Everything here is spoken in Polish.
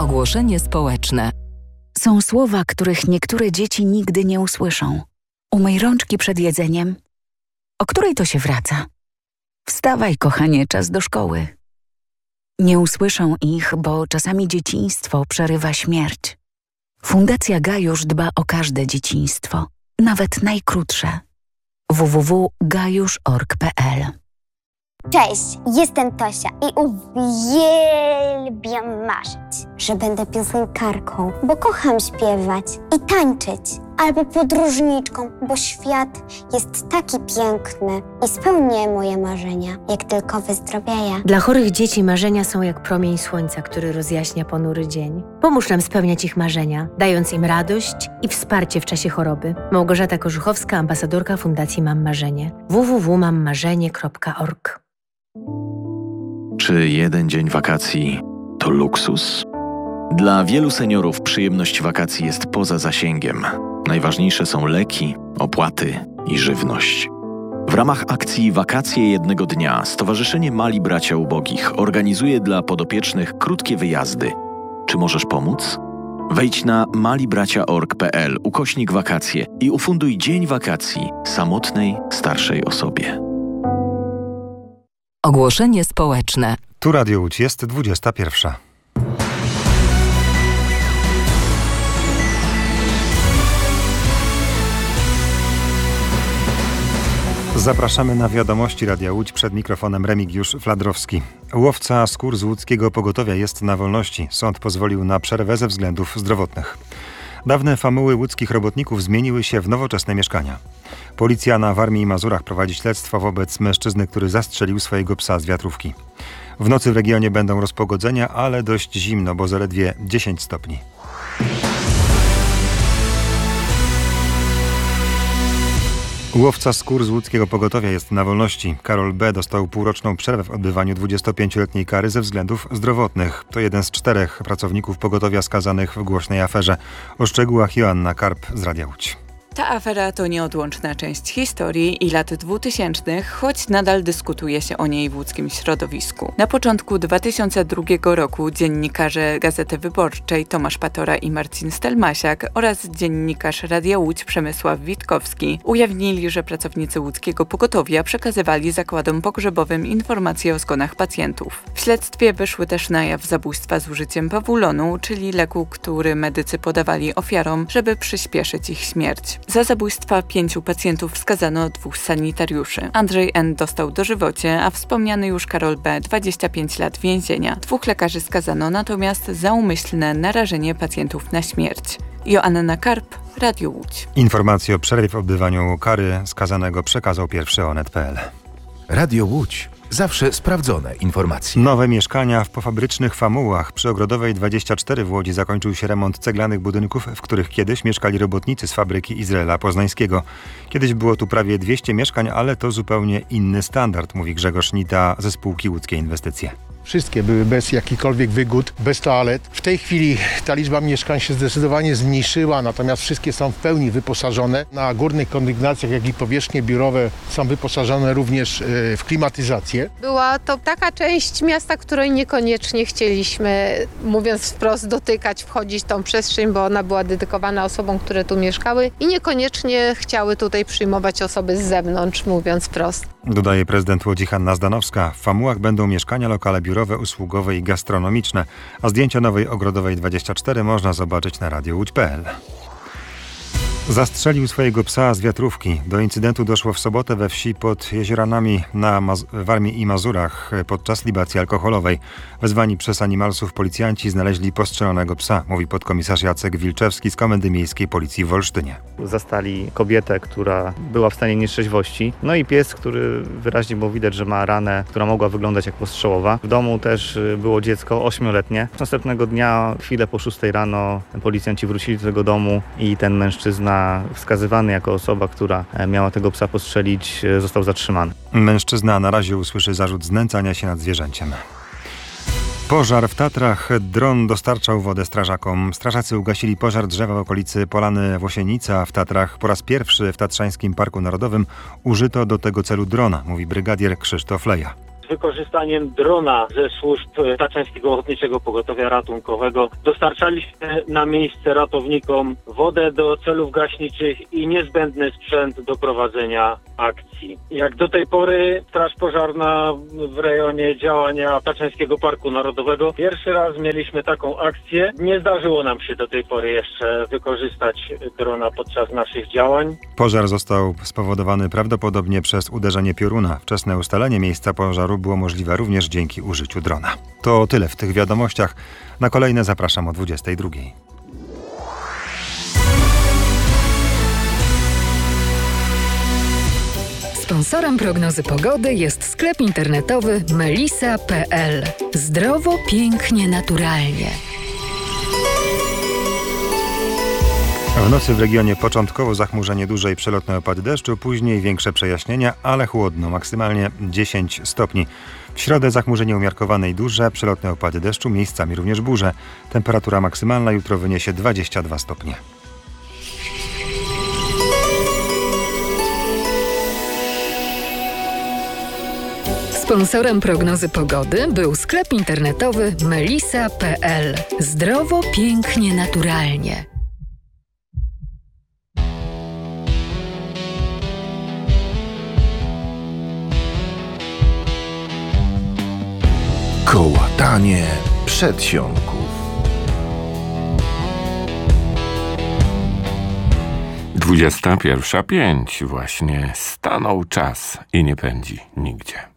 Ogłoszenie społeczne. Są słowa, których niektóre dzieci nigdy nie usłyszą. Umyj rączki przed jedzeniem. O której to się wraca? Wstawaj, kochanie, czas do szkoły. Nie usłyszą ich, bo czasami dzieciństwo przerywa śmierć. Fundacja Gajusz dba o każde dzieciństwo, nawet najkrótsze. www.gajusz.org.pl. Cześć, jestem Tosia i uwielbiam marzyć, że będę piosenkarką, bo kocham śpiewać i tańczyć, albo podróżniczką, bo świat jest taki piękny i spełnię moje marzenia, jak tylko wyzdrowieję. Dla chorych dzieci marzenia są jak promień słońca, który rozjaśnia ponury dzień. Pomóż nam spełniać ich marzenia, dając im radość i wsparcie w czasie choroby. Małgorzata Korzuchowska, ambasadorka Fundacji Mam Marzenie. www.mammarzenie.org. Czy jeden dzień wakacji to luksus? Dla wielu seniorów przyjemność wakacji jest poza zasięgiem. Najważniejsze są leki, opłaty i żywność. W ramach akcji Wakacje jednego dnia Stowarzyszenie Mali Bracia Ubogich organizuje dla podopiecznych krótkie wyjazdy. Czy możesz pomóc? Wejdź na malibracia.org.pl/wakacje i ufunduj dzień wakacji samotnej, starszej osobie. Ogłoszenie społeczne. Tu Radio Łódź, jest 21. Zapraszamy na wiadomości Radia Łódź, przed mikrofonem Remigiusz Fladrowski. Łowca skór z łódzkiego pogotowia jest na wolności. Sąd pozwolił na przerwę ze względów zdrowotnych. Dawne famuły łódzkich robotników zmieniły się w nowoczesne mieszkania. Policja na Warmii i Mazurach prowadzi śledztwo wobec mężczyzny, który zastrzelił swojego psa z wiatrówki. W nocy w regionie będą rozpogodzenia, ale dość zimno, bo zaledwie 10 stopni. Łowca skór z łódzkiego pogotowia jest na wolności. Karol B. dostał półroczną przerwę w odbywaniu 25-letniej kary ze względów zdrowotnych. To jeden z 4 pracowników pogotowia skazanych w głośnej aferze. O szczegółach Joanna Karp z Radia Łódź. Ta afera to nieodłączna część historii i lat 2000, choć nadal dyskutuje się o niej w łódzkim środowisku. Na początku 2002 roku dziennikarze Gazety Wyborczej Tomasz Patora i Marcin Stelmasiak oraz dziennikarz Radia Łódź Przemysław Witkowski ujawnili, że pracownicy łódzkiego pogotowia przekazywali zakładom pogrzebowym informacje o zgonach pacjentów. W śledztwie wyszły też na jaw zabójstwa z użyciem pawulonu, czyli leku, który medycy podawali ofiarom, żeby przyspieszyć ich śmierć. Za zabójstwa 5 pacjentów skazano 2 sanitariuszy. Andrzej N. dostał dożywocie, a wspomniany już Karol B. 25 lat więzienia. 2 lekarzy skazano natomiast za umyślne narażenie pacjentów na śmierć. Joanna Karp, Radio Łódź. Informacje o przerwie w odbywaniu kary skazanego przekazał pierwszy Onet.pl. Radio Łódź. Zawsze sprawdzone informacje. Nowe mieszkania w pofabrycznych famułach. Przy Ogrodowej 24 w Łodzi zakończył się remont ceglanych budynków, w których kiedyś mieszkali robotnicy z fabryki Izraela Poznańskiego. Kiedyś było tu prawie 200 mieszkań, ale to zupełnie inny standard, mówi Grzegorz Nita ze spółki Łódzkie Inwestycje. Wszystkie były bez jakichkolwiek wygód, bez toalet. W tej chwili ta liczba mieszkań się zdecydowanie zmniejszyła, natomiast wszystkie są w pełni wyposażone. Na górnych kondygnacjach, jak i powierzchnie biurowe są wyposażone również w klimatyzację. Była to taka część miasta, której niekoniecznie chcieliśmy, mówiąc wprost, dotykać, wchodzić w tą przestrzeń, bo ona była dedykowana osobom, które tu mieszkały i niekoniecznie chciały tutaj przyjmować osoby z zewnątrz, mówiąc wprost. Dodaje prezydent Łodzi Hanna Zdanowska. W famułach będą mieszkania, lokale biurowe, usługowe i gastronomiczne, a zdjęcia nowej Ogrodowej 24 można zobaczyć na radiołódź.pl. Zastrzelił swojego psa z wiatrówki. Do incydentu doszło w sobotę we wsi pod Jezioranami na Warmii i Mazurach podczas libacji alkoholowej. Wezwani przez Animalsów policjanci znaleźli postrzelonego psa, mówi podkomisarz Jacek Wilczewski z Komendy Miejskiej Policji w Olsztynie. Zastali kobietę, która była w stanie nieszczęśliwości. No i pies, który wyraźnie było widać, że ma ranę, która mogła wyglądać jak postrzałowa. W domu też było dziecko 8-letnie. Następnego dnia, chwilę po 6 rano, policjanci wrócili do tego domu i ten mężczyzna, wskazywany jako osoba, która miała tego psa postrzelić, został zatrzymany. Mężczyzna na razie usłyszy zarzut znęcania się nad zwierzęciem. Pożar w Tatrach. Dron dostarczał wodę strażakom. Strażacy ugasili pożar drzewa w okolicy Polany Włosienica w Tatrach. Po raz pierwszy w Tatrzańskim Parku Narodowym użyto do tego celu drona, mówi brygadier Krzysztof Leja. wykorzystaniem drona ze służb Tatrzańskiego Ochotniczego Pogotowia Ratunkowego dostarczaliśmy na miejsce ratownikom wodę do celów gaśniczych i niezbędny sprzęt do prowadzenia akcji. Jak do tej pory Straż Pożarna w rejonie działania Tatrzańskiego Parku Narodowego pierwszy raz mieliśmy taką akcję. Nie zdarzyło nam się do tej pory jeszcze wykorzystać drona podczas naszych działań. Pożar został spowodowany prawdopodobnie przez uderzenie pioruna. Wczesne ustalenie miejsca pożaru było możliwe również dzięki użyciu drona. To tyle w tych wiadomościach. Na kolejne zapraszam o 22:00. Sponsorem prognozy pogody jest sklep internetowy melisa.pl. Zdrowo, pięknie, naturalnie. W nocy w regionie początkowo zachmurzenie duże i przelotne opady deszczu, później większe przejaśnienia, ale chłodno, maksymalnie 10 stopni. W środę zachmurzenie umiarkowane i duże, przelotne opady deszczu, miejscami również burze. Temperatura maksymalna jutro wyniesie 22 stopnie. Sponsorem prognozy pogody był sklep internetowy melisa.pl. Zdrowo, pięknie, naturalnie. Kołatanie przedsionków. 21:05 właśnie stanął czas i nie pędzi nigdzie.